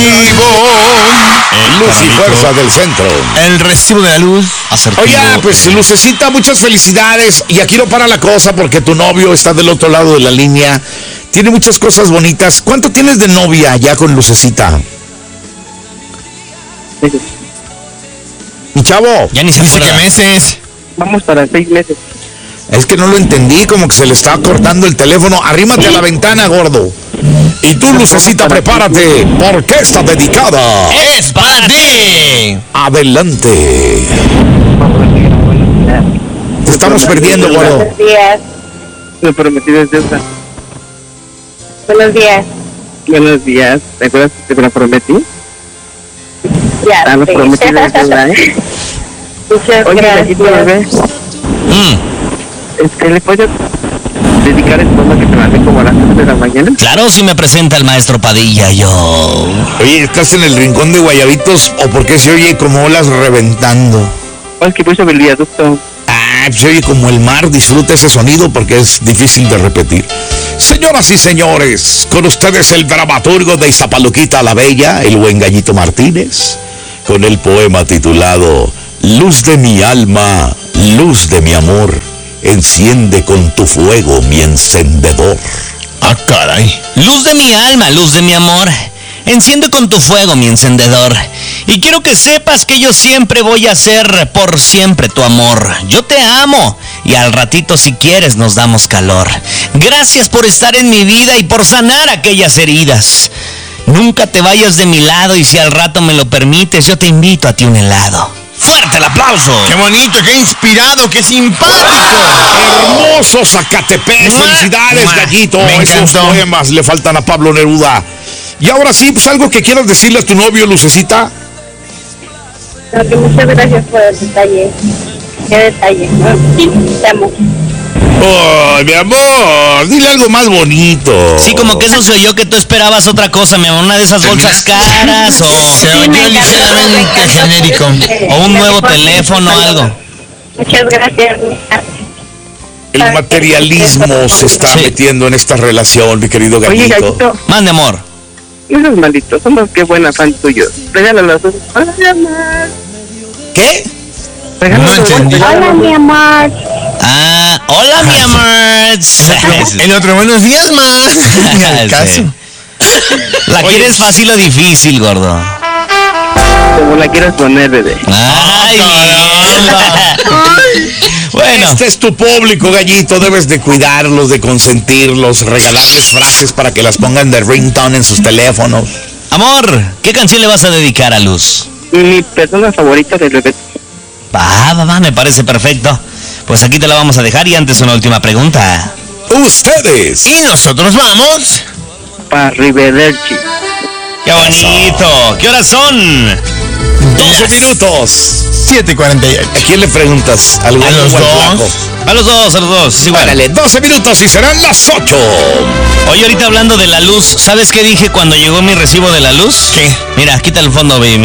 Luz y fuerza del centro. El recibo de la luz. Oye, pues Lucecita, muchas felicidades. Y aquí no para la cosa porque tu novio está del otro lado de la línea. Tiene muchas cosas bonitas. ¿Cuánto tienes de novia ya con Lucecita? Mi chavo. Ya ni se dice qué meses. Vamos para 6 meses. Es que no lo entendí, como que se le está cortando el teléfono. Arrímate a la ventana, gordo. Y tú, Lucecita, prepárate, porque está dedicada. ¡Es para ti! Adelante. Te estamos perdiendo, gordo. Buenos días. Lo prometí desde esa. Buenos días. Buenos días. ¿Te acuerdas que te lo prometí? Ya. Lo sí. prometí desde esa, Muchas Oye, Gallito, bebé. ¿Le puedes dedicar el poema que te mandé como a las 3 de la mañana? Claro, si me presenta el maestro Padilla, yo. Oye, ¿estás en el rincón de Guayabitos o por qué se oye como olas reventando? Es que puse el viaducto. Se oye como el mar. Disfruta ese sonido porque es difícil de repetir. Señoras y señores, con ustedes el dramaturgo de Izapaluquita la Bella, el buen Gallito Martínez, con el poema titulado Luz de mi alma, luz de mi amor, enciende con tu fuego mi encendedor. Ah, caray. Luz de mi alma, luz de mi amor, enciende con tu fuego mi encendedor. Y quiero que sepas que yo siempre voy a ser por siempre tu amor. Yo te amo y al ratito si quieres nos damos calor. Gracias por estar en mi vida y por sanar aquellas heridas. Nunca te vayas de mi lado y si al rato me lo permites yo te invito a ti un helado. ¡Fuerte el aplauso! ¡Qué bonito, qué inspirado, qué simpático! Hermoso Zacatepec, felicidades, Gallito. Me Esos encantó. poemas le faltan a Pablo Neruda. Y ahora sí, pues algo que quieras decirle a tu novio, Lucecita. No, que muchas gracias por el detalle. Qué detalle. Te amo. ¡Oh, mi amor! Dile algo más bonito. Sí, como que eso se oyó que tú esperabas otra cosa, mi amor, una de esas bolsas caras o... Se oyó ligeramente genérico. O un nuevo teléfono o algo. Muchas gracias. El materialismo se está metiendo en esta relación, mi querido Oye, Gallito. Gallito, Mande, amor. esos malditos, somos qué buena fan tuyo. Regálalo a los dos. Hola, mi amor. ¿Qué? Regálalo No entendí. Hola, mi amor. Ah, hola, mi amor. El otro, buenos días, ma. Ni al caso. ¿La quieres fácil o difícil, gordo? Como la quieras poner, bebé. Ay, mira. Bueno, Este es tu público, Gallito. Debes de cuidarlos, de consentirlos, regalarles frases para que las pongan de ringtone en sus teléfonos. amor, ¿qué canción le vas a dedicar a Luz? Mi persona favorita del bebé. Va, me parece perfecto. Pues aquí te la vamos a dejar y antes una última pregunta. Ustedes. Y nosotros vamos. Para Rivederci. ¡Qué bonito! ¿Qué horas son? 12 minutos. 7:48. ¿A quién le preguntas? ¿Al güey A los o al dos. flaco? A los dos, es igual. Órale, 12 minutos y serán las 8. Oye, ahorita hablando de la luz, ¿sabes qué dije cuando llegó mi recibo de la luz? ¿Qué? Mira, quita el fondo, baby.